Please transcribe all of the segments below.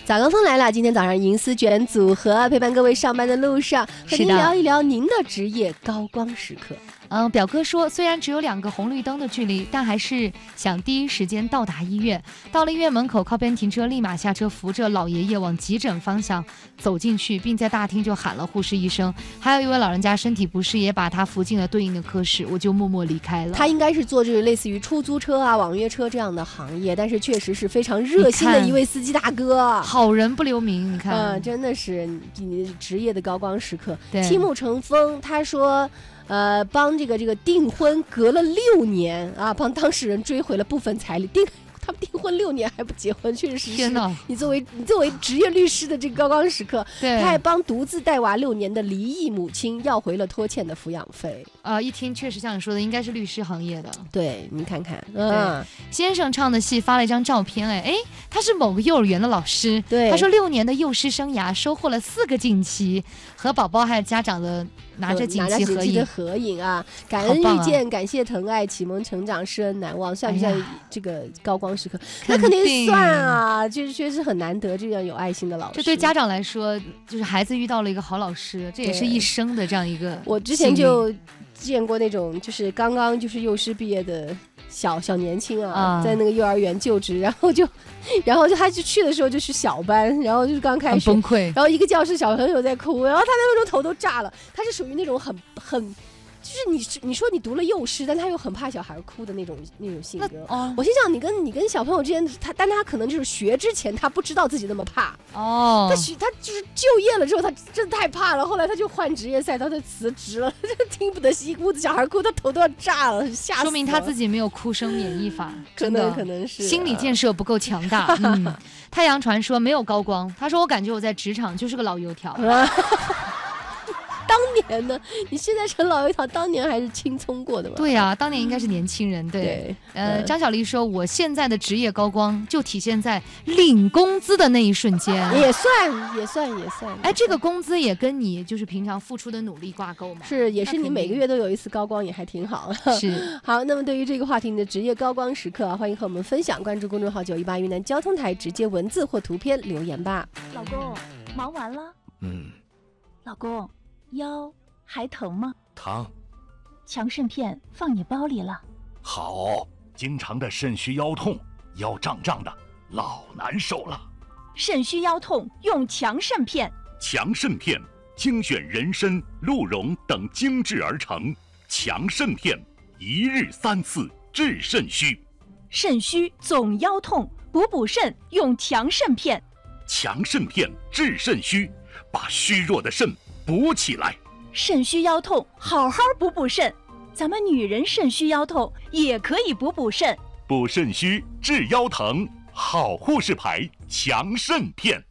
早高峰来了，今天早上银丝卷组合陪伴各位上班的路上，和您聊一聊您的职业高光时刻。 表哥说，虽然只有2个红绿灯的距离，但还是想第一时间到达医院。到了医院门口，靠边停车，立马下车，扶着老爷爷往急诊方向走进去，并在大厅就喊了护士一声。还有一位老人家身体不适，也把他扶进了对应的科室，我就默默离开了。 他应该是做这个类似于出租车啊、网约车这样的行业，但是确实是非常热心的一位司机大哥， 好人不留名。你看， 真的是你职业的高光时刻。 对， 七木成风，他说。帮这个订婚隔了6年啊，帮当事人追回了部分彩礼。他们订婚6年还不结婚，确实是你作为职业律师的这个高光时刻。 对， 他还帮独自带娃6年的离异母亲要回了拖欠的抚养费。 一听确实像你说的，应该是律师行业的。 对，你看看， 先生唱的戏发了一张照片，他是某个幼儿园的老师。 对， 他说6年的幼师生涯收获了4个锦旗，和宝宝还有家长的拿着锦旗合影啊！感恩遇见，感谢疼爱，启蒙成长，施恩难忘，算不算这个高光时刻？那肯定算啊，就是确实很难得这样有爱心的老师。 这对家长来说，就是孩子遇到了一个好老师，这也是一生的这样一个。 我之前就见过那种就是刚刚就是幼师毕业的小年轻啊，在那个幼儿园就职，然后就他就去的时候就是小班，然后就是刚开始很崩溃， 然后一个教室小朋友在哭，然后他那种头都炸了。他是属于那种很就是你说你读了幼师，但他又很怕小孩哭的那种性格。我心想你跟小朋友之间，但他可能就是学之前他不知道自己那么怕他就是就业了之后他真的太怕了，后来他就换职业赛道，他辞职了，听不得一屋子小孩哭，他头都要炸了，吓死了。 说明他自己没有哭声免疫法， 可能是心理建设不够强大。太阳传说没有高光，他说我感觉我在职场就是个老油条。 当年呢？你现在成老油条，当年还是青葱过的吧？ 对呀，当年应该是年轻人。对，张小丽说，我现在的职业高光就体现在领工资的那一瞬间。 也算。 这个工资也跟你就是平常付出的努力挂钩嘛？ 是，也是你每个月都有一次高光，也还挺好。 是。 好，那么对于这个话题，你的职业高光时刻欢迎和我们分享，关注公众号918云南交通台，直接文字或图片留言吧。 老公，忙完了？老公。腰还疼吗？ 疼。 强肾片放你包里了。 好，经常的肾虚腰痛，腰胀胀的，老难受了。 肾虚腰痛用强肾片。 强肾片精选人参、鹿茸等精制而成，强肾片1日3次治肾虚。 肾虚总腰痛，补肾用强肾片。 强肾片治肾虚，把虚弱的肾补起来。 肾虚腰痛好好补肾，咱们女人肾虚腰痛也可以补肾。 补肾虚治腰疼，好护士牌强肾片。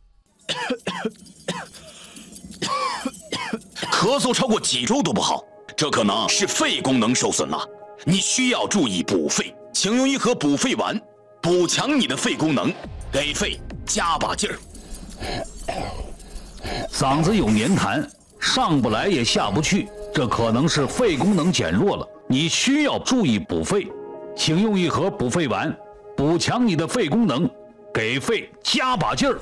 咳嗽超过几周都不好，这可能是肺功能受损了，你需要注意补肺，请用1盒补肺丸，补强你的肺功能，给肺加把劲儿。 嗓子有黏痰，上不来也下不去，这可能是肺功能减弱了，你需要注意补肺，请用1盒补肺丸，补强你的肺功能，给肺加把劲儿。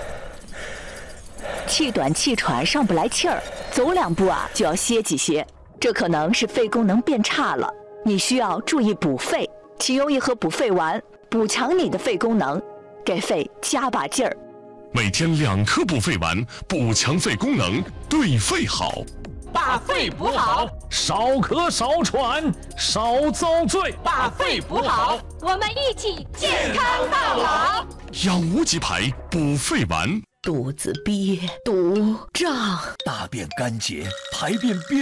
气短气喘上不来气儿，走2步就要歇几歇，这可能是肺功能变差了，你需要注意补肺，请用1盒补肺丸，补强你的肺功能，给肺加把劲儿。 每天2颗补肺丸，补强肺功能，对肺好。 把肺补好， 少咳少喘少遭罪。 把肺补好， 我们一起健康到老。 养无极牌补肺丸。 肚子憋、肚胀， 大便干结，排便憋